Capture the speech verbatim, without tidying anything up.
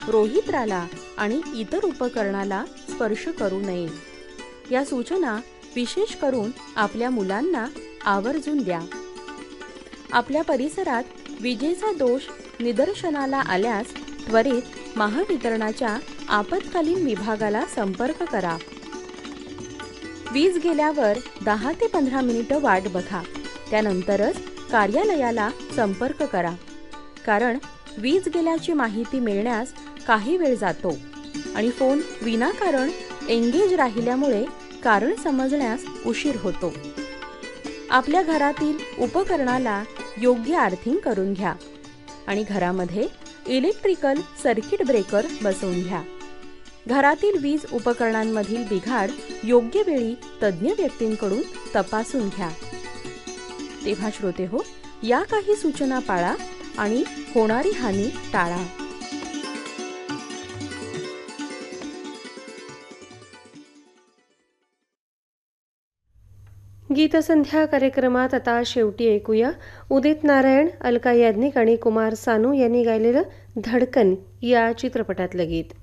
रोहित्राला आणि इतर उपकरणाला स्पर्श करू नये. या सूचना विशेष करून आपल्या मुलांना आवर्जून द्या. आपल्या परिसरात विजेचा दोष निदर्शनाला आल्यास त्वरित महावितरणाच्या आपत्कालीन विभागाला संपर्क करा. वीज गेल्यावर दहा ते पंधरा मिनिटं वाट बघा. त्यानंतरच कार्यालयाला संपर्क करा, कारण वीज गेल्याची माहिती मिळण्यास काही वेळ जातो आणि फोन विनाकारण एंगेज राहिल्यामुळे कारण समजण्यास उशीर होतो. आपल्या घरातील उपकरणाला योग्य आर्थिंग करून घ्या आणि घरामध्ये इलेक्ट्रिकल सर्किट ब्रेकर बसवून घ्या. घरातील वीज उपकरणांमधील बिघाड योग्य वेळी तज्ज्ञ व्यक्तींकडून तपासून घ्या. तेव्हा श्रोते हो, या काही सूचना पाळा आणि होणारी हानी टाळा. गीतसंध्या कार्यक्रमात आता शेवटी ऐकूया उदित नारायण, अलका याज्ञिक आणि कुमार सानू यांनी गायलेलं धडकन या चित्रपटातलं गीत.